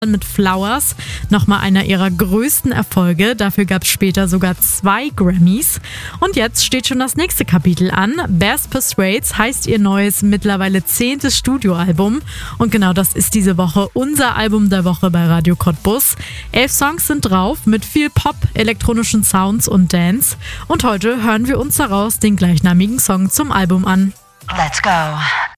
mit Flowers, nochmal einer ihrer größten Erfolge. Dafür gab es später sogar 2 Grammys. Und jetzt steht schon das nächste Kapitel an. Bears Persuades heißt ihr neues, mittlerweile 10. Studioalbum. Und genau das ist diese Woche unser Album der Woche bei Radio Cottbus. 11 Songs sind drauf mit viel Pop, elektronischen Sounds und Dance. Und heute hören wir uns daraus den gleichnamigen Song zum Album an. Let's go.